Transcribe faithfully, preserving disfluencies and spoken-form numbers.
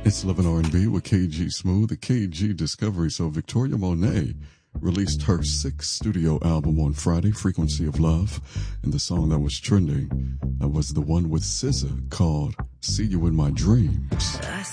It's Love and R and B with K G Smooth, the K G Discovery. So Victoria Monet released her sixth studio album on Friday, Frequency of Love, and the song that was trending uh, was the one with S Z A called See You in My Dreams.